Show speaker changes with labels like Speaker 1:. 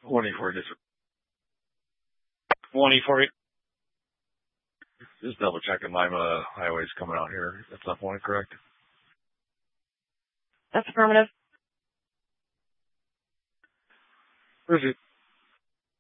Speaker 1: 184, just
Speaker 2: 184.
Speaker 1: just double checking my highways coming out here. That's not point, correct?
Speaker 3: That's affirmative.
Speaker 1: Where's it?